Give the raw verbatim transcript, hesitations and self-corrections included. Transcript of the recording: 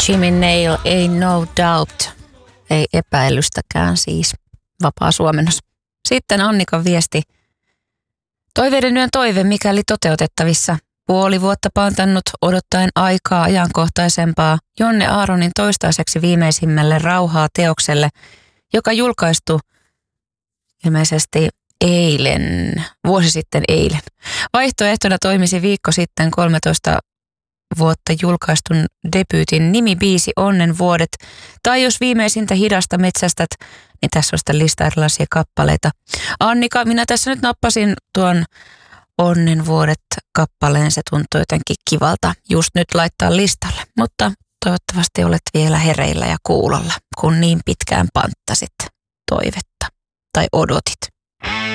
Jimmy Nail, ei no doubt. Ei epäilystäkään siis. Vapaa suomennos. Sitten Annikan viesti. Toiveiden yön toive, mikäli toteutettavissa. Puoli vuotta pantannut odottaen aikaa ajankohtaisempaa Jonne Aaronin toistaiseksi viimeisimmälle rauhaa teokselle, joka julkaistu ilmeisesti eilen, vuosi sitten eilen. Vaihtoehtona toimisi viikko sitten kolmetoista vuotta julkaistun debyytin nimibiisi Onnen vuodet. Tai jos viimeisintä hidasta metsästät, niin tässä on sitä listaa erilaisia kappaleita. Annika, minä tässä nyt nappasin tuon Onnen vuodet kappaleen. Se tuntuu jotenkin kivalta just nyt laittaa listalle. Mutta toivottavasti olet vielä hereillä ja kuulolla, kun niin pitkään panttasit toivetta tai odotit.